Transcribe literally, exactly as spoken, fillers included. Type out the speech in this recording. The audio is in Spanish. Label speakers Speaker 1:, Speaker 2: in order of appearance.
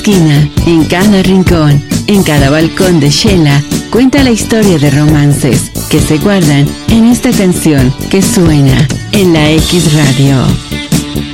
Speaker 1: esquina, en cada rincón, en cada balcón de Shela, cuenta la historia de romances que se guardan en esta canción que suena en la X Radio.